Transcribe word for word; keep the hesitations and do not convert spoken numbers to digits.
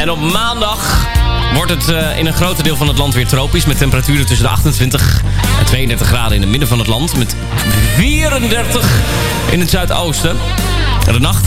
En op maandag wordt het uh, in een groot deel van het land weer tropisch. Met temperaturen tussen de achtentwintig en tweeëndertig graden in het midden van het land. Met vierendertig in het zuidoosten. De nacht